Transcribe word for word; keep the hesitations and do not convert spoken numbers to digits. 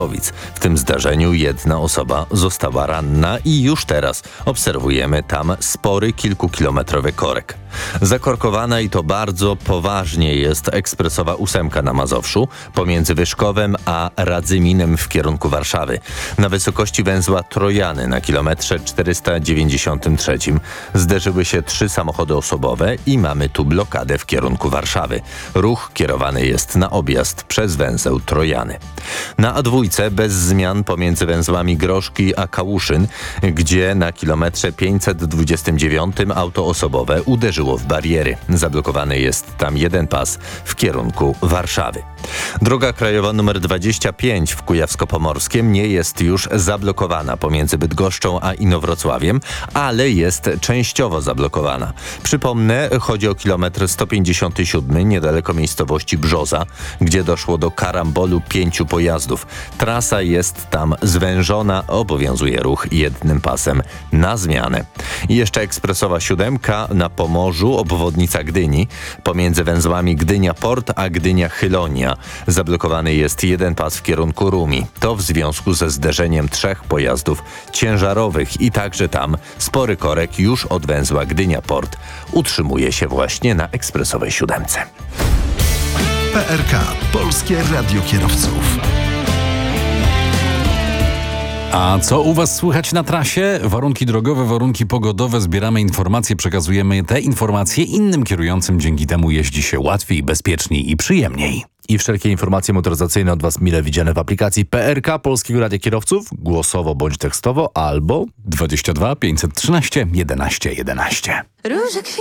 W tym zdarzeniu jedna osoba została ranna i już teraz obserwujemy tam spory kilkukilometrowy korek. Zakorkowana i to bardzo poważnie jest ekspresowa ósemka na Mazowszu pomiędzy Wyszkowem a Radzyminem w kierunku Warszawy. Na wysokości węzła Trojany na kilometrze czterysta dziewięćdziesiątym trzecim zderzyły się trzy samochody osobowe i mamy tu blokadę w kierunku Warszawy. Ruch kierowany jest na objazd przez węzeł Trojany. Na A dwa bez zmian pomiędzy węzłami Groszki a Kałuszyn, gdzie na kilometrze pięćset dwudziestym dziewiątym auto osobowe uderzyło w bariery. Zablokowany jest tam jeden pas w kierunku Warszawy. Droga krajowa nr dwadzieścia pięć w Kujawsko-Pomorskiem nie jest już zablokowana pomiędzy Bydgoszczą a Inowrocławiem, ale jest częściowo zablokowana. Przypomnę, chodzi o kilometr sto pięćdziesiąty siódmy niedaleko miejscowości Brzoza, gdzie doszło do karambolu pięciu pojazdów. Trasa jest tam zwężona, obowiązuje ruch jednym pasem na zmianę. I jeszcze ekspresowa siódemka na Pomorzu, obwodnica Gdyni, pomiędzy węzłami Gdynia Port a Gdynia Chylonia. Zablokowany jest jeden pas w kierunku Rumi. To w związku ze zderzeniem trzech pojazdów ciężarowych i także tam spory korek już od węzła Gdynia Port utrzymuje się właśnie na ekspresowej siódemce. P R K. Polskie Radio Kierowców. A co u Was słychać na trasie? Warunki drogowe, warunki pogodowe, zbieramy informacje, przekazujemy te informacje innym kierującym. Dzięki temu jeździ się łatwiej, bezpieczniej i przyjemniej. I wszelkie informacje motoryzacyjne od Was mile widziane w aplikacji P R K Polskiego Radia Kierowców, głosowo bądź tekstowo, albo dwadzieścia dwa pięćset trzynaście jedenaście jedenaście.